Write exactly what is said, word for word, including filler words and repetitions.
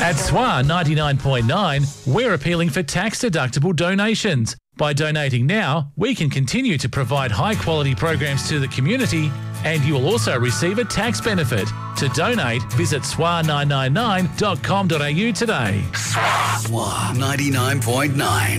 At S W A ninety-nine point nine, we're appealing for tax-deductible donations. By donating now, we can continue to provide high-quality programs to the community, and you will also receive a tax benefit. To donate, visit S W A nine nine nine dot com dot a u today. S W A ninety-nine point nine.